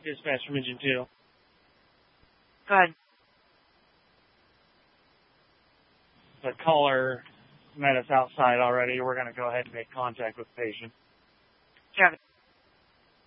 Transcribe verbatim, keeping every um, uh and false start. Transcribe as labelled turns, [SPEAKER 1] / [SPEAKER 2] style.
[SPEAKER 1] Dispatch from Engine two.
[SPEAKER 2] Go ahead.
[SPEAKER 1] The caller met us outside already. We're going to go ahead and make contact with the patient.
[SPEAKER 2] Kevin.